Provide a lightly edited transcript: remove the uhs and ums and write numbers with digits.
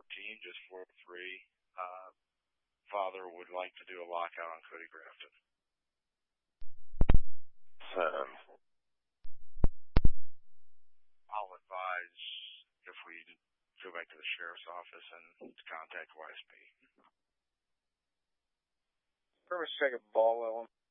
just 403. Father would like to do a lockout on Cody Grafton. I'll advise if we go back to the sheriff's office and contact YSP. Pretty much take a ball, Ellen.